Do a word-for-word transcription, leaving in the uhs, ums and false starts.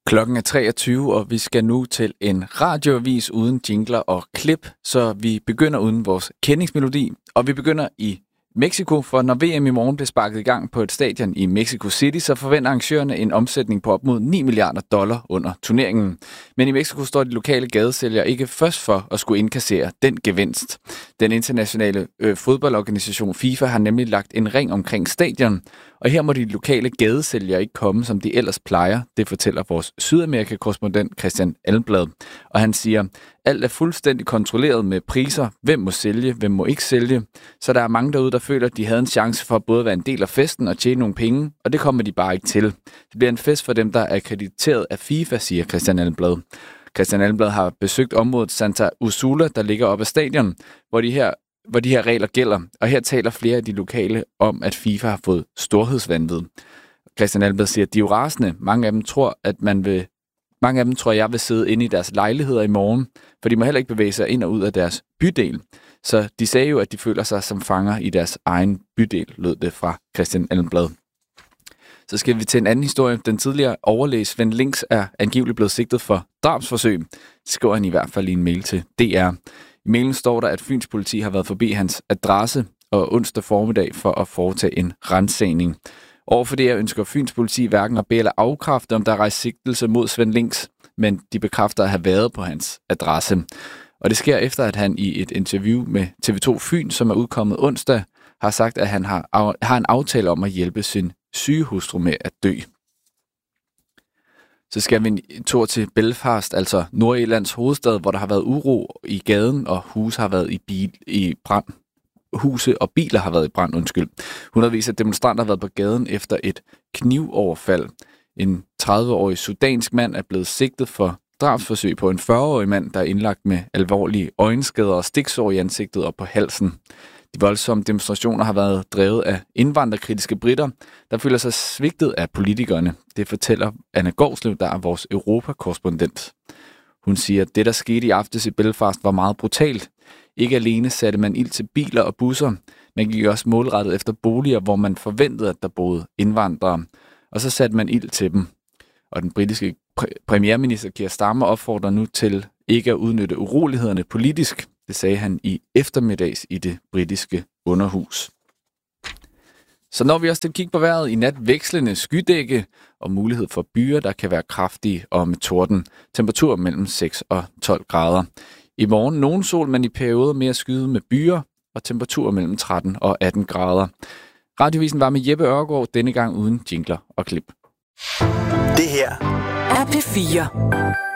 Klokken er treogtyve, og vi skal nu til en radioavis uden jingler og klip, så vi begynder uden vores kendingsmelodi, og vi begynder i Mexico, for når V M i morgen bliver sparket i gang på et stadion i Mexico City, så forventer arrangørerne en omsætning på op mod ni milliarder dollar under turneringen. Men i Mexico står de lokale gadesælgere ikke først for at skulle indkassere den gevinst. Den internationale øh, fodboldorganisation FIFA har nemlig lagt en ring omkring stadion, og her må de lokale gadesælgere ikke komme, som de ellers plejer. Det fortæller vores Sydamerika-korrespondent Christian Almblad. Og han siger, alt er fuldstændig kontrolleret med priser. Hvem må sælge, hvem må ikke sælge. Så der er mange derude, der føler, at de havde en chance for at både være en del af festen og tjene nogle penge, og det kommer de bare ikke til. Det bliver en fest for dem, der er akkrediteret af FIFA, siger Christian Almblad. Christian Almblad har besøgt området Santa Úrsula, der ligger op ad stadion, hvor de her hvor de her regler gælder, og her taler flere af de lokale om, at FIFA har fået storhedsvanvid. Christian Almblad siger, at de er jo rasende. Mange af dem tror, at man vil, mange af dem tror, at jeg vil sidde inde i deres lejligheder i morgen, for de må heller ikke bevæge sig ind og ud af deres bydel. Så de sagde jo, at de føler sig som fanger i deres egen bydel, lød det fra Christian Almblad. Så skal vi til en anden historie. Den tidligere overlæge Svend Links er angiveligt blevet sigtet for drabsforsøg. Det skriver han i hvert fald i en mail til D R. I mailen står der, at Fyns politi har været forbi hans adresse og onsdag formiddag for at foretage en ransagning. Overfor det her ønsker Fyns politi hverken at bede eller afkræfte, om der er rejst sigtelse mod Svend Links, men de bekræfter at have været på hans adresse. Og det sker efter, at han i et interview med T V to Fyn, som er udkommet onsdag, har sagt, at han har, har en aftale om at hjælpe sin syge hustru med at dø. Så skal vi en tur til Belfast, altså Nordirlands hovedstad, hvor der har været uro i gaden, og huse har været i, bil, i brand. Huse og biler har været i brand, undskyld. Hundredvis af demonstranter har været på gaden efter et knivoverfald. En tredive-årig sudansk mand er blevet sigtet for drabsforsøg på en fyrre-årig mand, der er indlagt med alvorlige øjenskader og stiksår i ansigtet og på halsen. De voldsomme demonstrationer har været drevet af indvandrerkritiske britter, der føler sig svigtet af politikerne. Det fortæller Anna Gårdslev, der er vores Europa-korrespondent. Hun siger, at det, der skete i aftes i Belfast, var meget brutalt. Ikke alene satte man ild til biler og busser, man gik også målrettet efter boliger, hvor man forventede, at der boede indvandrere. Og så satte man ild til dem. Og den britiske præ- premierminister Keir Starmer opfordrer nu til ikke at udnytte urolighederne politisk. Det sagde han i eftermiddags i det britiske underhus. Så når vi også til kigge på vejret, i nat vekslende skydække og mulighed for byer, der kan være kraftige og med torden. Temperatur mellem seks og tolv grader. I morgen nogen sol, men i perioder mere skyde med byer og temperatur mellem tretten og atten grader. Radiovisen var med Jeppe Ørgaard, denne gang uden jingler og klip. Det her er P fire.